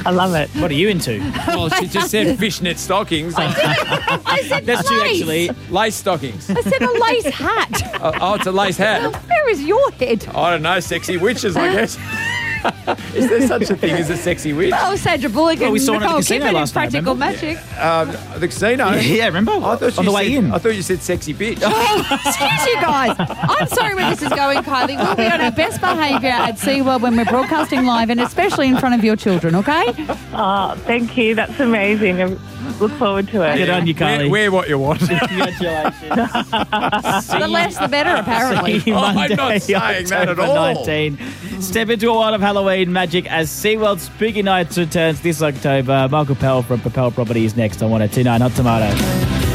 I love it. What are you into? Well, she just said fishnet stockings. I said That's two, lace. actually. Lace stockings. I said a lace hat. Oh, it's a lace hat. Where is your head? I don't know, sexy witches, I guess. Is there such a thing as a sexy witch? Oh, Sandra Bullock Well, and we saw her at the Nicole casino Kidman in last night, Practical remember? Magic. The casino? Yeah, remember? I thought On the way in. I thought you said sexy bitch. Oh, excuse you guys. I'm sorry where this is going, Kylie. We'll be on our best behaviour at SeaWorld when we're broadcasting live and especially in front of your children, okay? Oh, thank you. That's amazing. I look forward to it. Good on you, Kylie. Wear what you want. Congratulations. The less the better, apparently. See you I'm Monday, not saying that at October all. 19. Step into a world of Halloween magic as SeaWorld Spooky Nights returns this October. Michael Pell from Propel Properties next on 102.9 Hot Tomato.